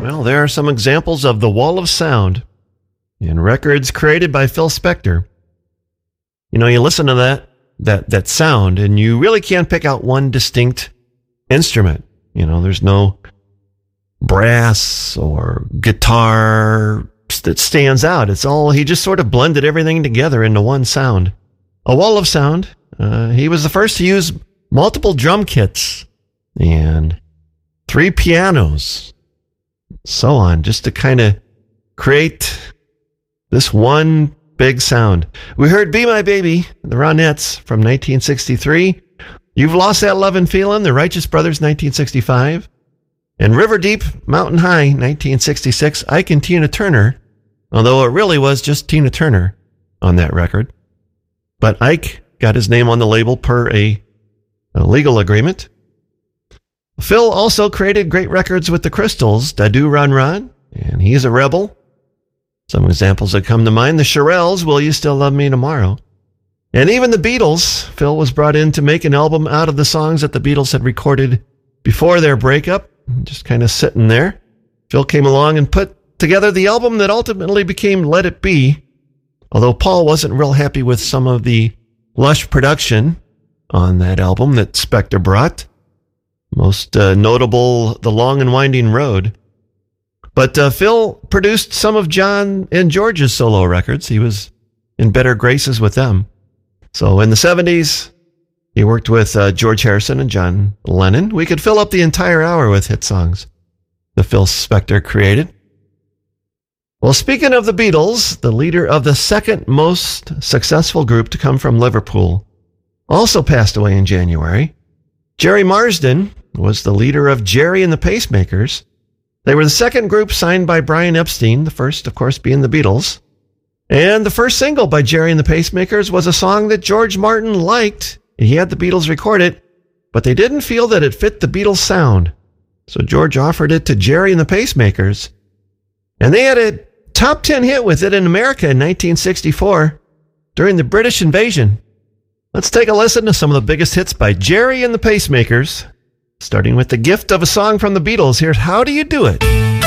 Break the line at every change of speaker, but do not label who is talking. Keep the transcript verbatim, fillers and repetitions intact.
Well, there are some examples of the wall of sound in records created by Phil Spector. You know, you listen to that, that, that sound, and you really can't pick out one distinct instrument. You know, there's no brass or guitar that stands out. It's all, he just sort of blended everything together into one sound. A wall of sound. Uh, he was the first to use multiple drum kits and three pianos, so on, just to kind of create this one big sound. We heard Be My Baby, the Ronettes from nineteen sixty-three. You've Lost That Lovin' Feelin', the Righteous Brothers, nineteen sixty-five. And River Deep, Mountain High, nineteen sixty-six. Ike and Tina Turner, although it really was just Tina Turner on that record. But Ike got his name on the label per a, a legal agreement. Phil also created great records with the Crystals, Dadu Ron Ron, and He's a Rebel. Some examples that come to mind, the Shirelles, Will You Still Love Me Tomorrow? And even the Beatles. Phil was brought in to make an album out of the songs that the Beatles had recorded before their breakup, just kind of sitting there. Phil came along and put together the album that ultimately became Let It Be, although Paul wasn't real happy with some of the lush production on that album that Spector brought. Most uh, notable, The Long and Winding Road. But uh, Phil produced some of John and George's solo records. He was in better graces with them. So in the seventies, he worked with uh, George Harrison and John Lennon. We could fill up the entire hour with hit songs that Phil Spector created. Well, speaking of the Beatles, the leader of the second most successful group to come from Liverpool also passed away in January. Jerry Marsden was the leader of Jerry and the Pacemakers. They were the second group signed by Brian Epstein, the first, of course, being the Beatles. And the first single by Jerry and the Pacemakers was a song that George Martin liked. He had the Beatles record it, but they didn't feel that it fit the Beatles' sound. So George offered it to Jerry and the Pacemakers. And they had a top ten hit with it in America in nineteen sixty-four during the British invasion. Let's take a listen to some of the biggest hits by Jerry and the Pacemakers, starting with The Gift of a Song from the Beatles. Here's How Do You Do It?